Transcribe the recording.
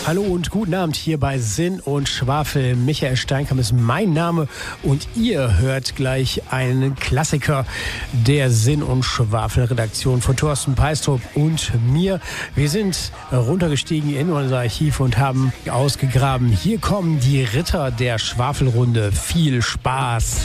Hallo und guten Abend hier bei Sinn und Schwafel. Michael Steinkamp ist mein Name und ihr hört gleich einen Klassiker der Sinn und Schwafel Redaktion von Thorsten Peistrup und mir. Wir sind runtergestiegen in unser Archiv und haben ausgegraben. Hier kommen die Ritter der Schwafelrunde. Viel Spaß!